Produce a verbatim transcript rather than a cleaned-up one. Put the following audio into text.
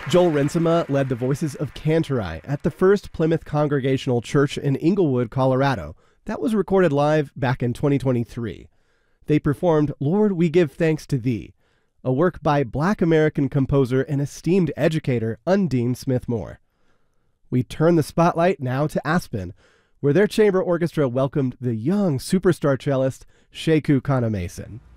Joel Rinsema led the Voices of Cantorai at the First Plymouth Congregational Church in Inglewood, Colorado. That was recorded live back in twenty twenty-three. They performed Lord, We Give Thanks to Thee, a work by Black American composer and esteemed educator Undine Smith Moore. We turn the spotlight now to Aspen, where their chamber orchestra welcomed the young superstar cellist Sheku Kana Mason.